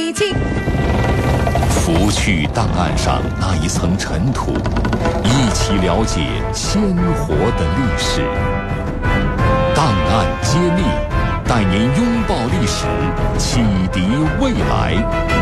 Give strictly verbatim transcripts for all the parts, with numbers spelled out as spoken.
一起拂去档案上那一层尘土，一起了解鲜活的历史。档案揭秘，带您拥抱历史，启迪未来。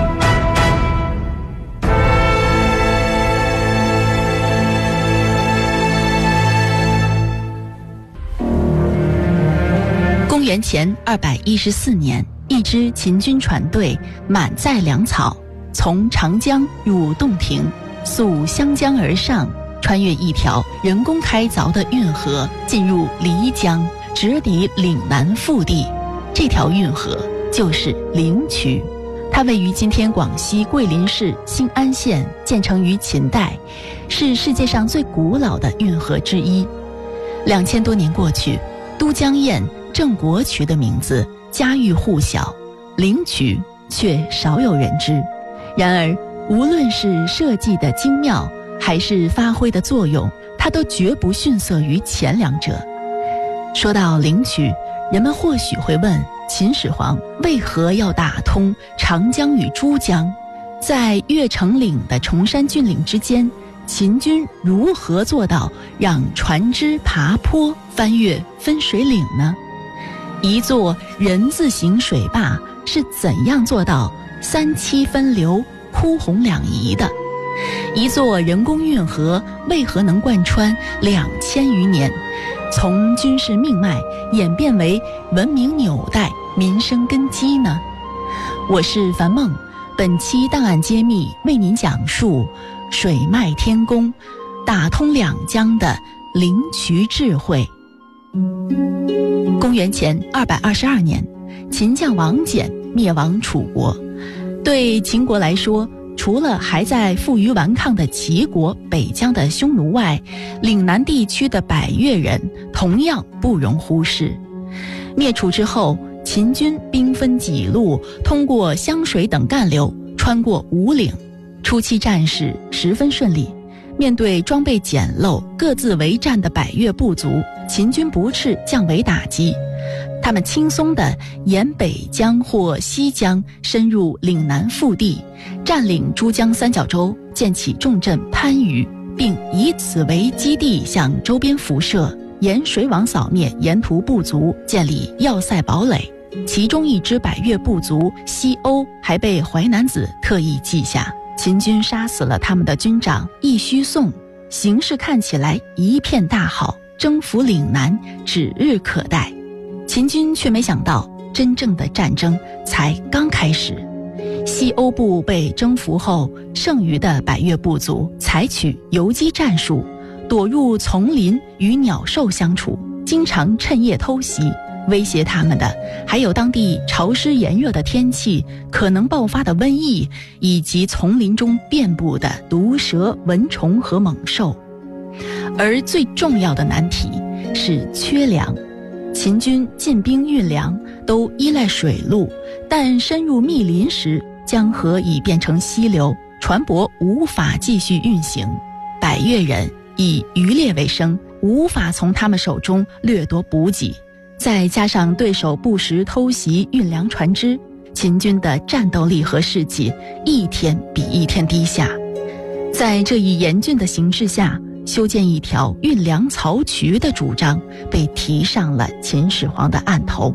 公元前二百一十四年，一支秦军船队满载粮草，从长江入洞庭，溯湘江而上，穿越一条人工开凿的运河，进入漓江，直抵岭南腹地。这条运河就是灵渠，它位于今天广西桂林市兴安县，建成于秦代，是世界上最古老的运河之一。两千多年过去，都江堰、郑国渠的名字家喻户晓，灵渠却少有人知。然而无论是设计的精妙，还是发挥的作用，它都绝不逊色于前两者。说到灵渠，人们或许会问，秦始皇为何要打通长江与珠江？在越城岭的崇山峻岭之间，秦军如何做到让船只爬坡翻越分水岭呢？一座人字形水坝是怎样做到三七分流、枯洪两宜的？一座人工运河为何能贯穿两千余年，从军事命脉演变为文明纽带、民生根基呢？我是樊梦，本期档案揭秘为您讲述水脉天宫打通两江的灵渠智慧。公元前二百二十二年，秦将王翦灭亡楚国。对秦国来说，除了还在负隅顽抗的齐国、北疆的匈奴外，岭南地区的百越人同样不容忽视。灭楚之后，秦军兵分几路，通过湘水等干流，穿过五岭。初期战事十分顺利，面对装备简陋、各自为战的百越部族，秦军不斥降维打击。他们轻松地沿北江或西江深入岭南腹地，占领珠江三角洲，建起重镇番禺，并以此为基地向周边辐射，沿水网扫灭沿途部族，建立要塞堡垒。其中一支百越部族西欧还被淮南子特意记下，秦军杀死了他们的军长义须宋，形势看起来一片大好，征服岭南指日可待。秦军却没想到，真正的战争才刚开始。西欧部被征服后，剩余的百越部族采取游击战术，躲入丛林与鸟兽相处，经常趁夜偷袭。威胁他们的还有当地潮湿炎热的天气、可能爆发的瘟疫，以及丛林中遍布的毒蛇、蚊虫和猛兽。而最重要的难题是缺粮。秦军进兵运粮都依赖水路，但深入密林时，江河已变成溪流，船舶无法继续运行。百越人以渔猎为生，无法从他们手中掠夺补给，再加上对手不时偷袭运粮船只，秦军的战斗力和士气一天比一天低下。在这一严峻的形势下，修建一条运粮漕渠的主张被提上了秦始皇的案头。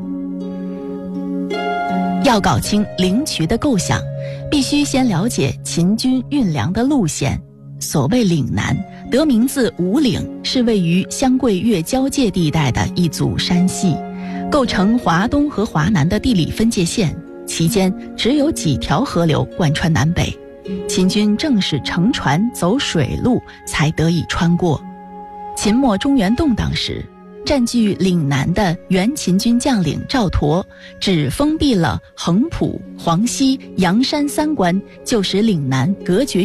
要搞清灵渠的构想，必须先了解秦军运粮的路线。所谓岭南，得名自五岭，是位于湘桂越交界地带的一组山系，构成华东和华南的地理分界线，其间只有几条河流贯穿南北。秦军正是乘船走水路才得以穿过。秦末中原动荡时，占据岭南的原秦军将领赵佗只封闭了横浦、黄溪、阳山三关，就使岭南隔绝